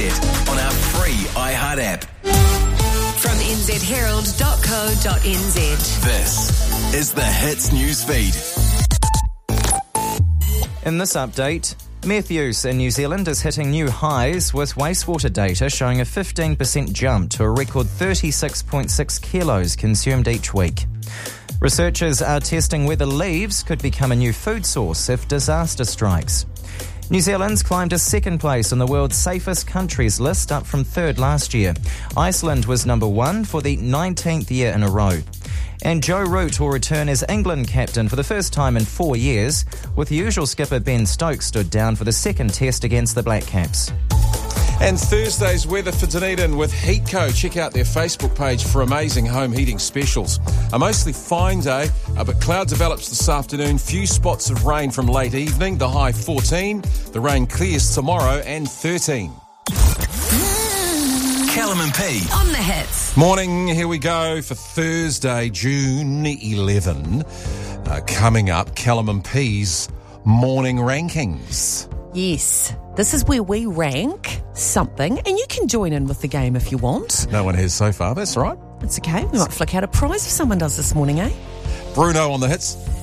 NZ on our free iHeart app. From nzherald.co.nz. This is the Hits News Feed. In this update, meth use in New Zealand is hitting new highs, with wastewater data showing a 15% jump to a record 36.6 kilos consumed each week. Researchers are testing whether leaves could become a new food source if disaster strikes. New Zealand's climbed to second place on the world's safest countries list, up from third last year. Iceland was number one for the 19th year in a row. And Joe Root will return as England captain for the first time in 4 years, with usual skipper Ben Stokes stood down for the second test against the Black Caps. And Thursday's weather for Dunedin with Heatco. Check out their Facebook page for amazing home heating specials. A mostly fine day, but cloud develops this afternoon. Few spots of rain from late evening. The high 14. The rain clears tomorrow and 13. Callum and P. On the hits. Morning, here we go for Thursday, June 11. Coming up, Callum and P's morning rankings. Yes, this is where we rank something, and you can join in with the game if you want. No one has so far, that's all right. It's okay, we might flick out a prize if someone does this morning, eh? Bruno on the hits.